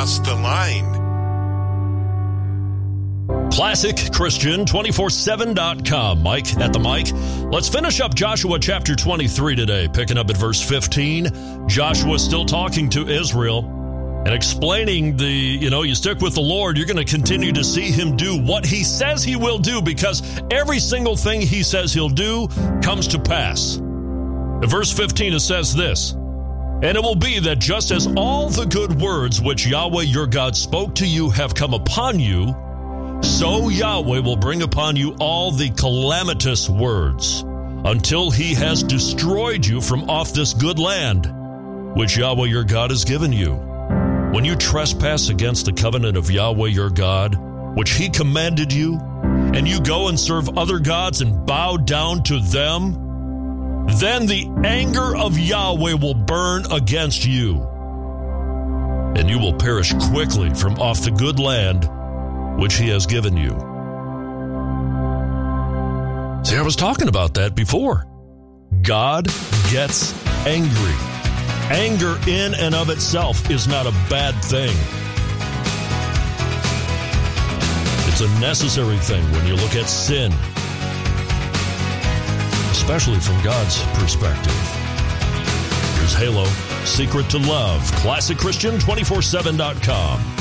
cross the line. ClassicChristian247.com. Mike at the mic. Let's finish up Joshua chapter 23 today, picking up at verse 15. Joshua still talking to Israel and explaining you stick with the Lord, you're going to continue to see him do what he says he will do, because every single thing he says he'll do comes to pass. In verse 15, it says this, "And it will be that just as all the good words which Yahweh your God spoke to you have come upon you, so Yahweh will bring upon you all the calamitous words, until he has destroyed you from off this good land, which Yahweh your God has given you. When you trespass against the covenant of Yahweh your God, which he commanded you, and you go and serve other gods and bow down to them, then the anger of Yahweh will burn against you, and you will perish quickly from off the good land which he has given you." See, I was talking about that before. God gets angry. Anger in and of itself is not a bad thing. It's a necessary thing when you look at sin, especially from God's perspective. Here's Halo, Secret to Love, ClassicChristian247.com.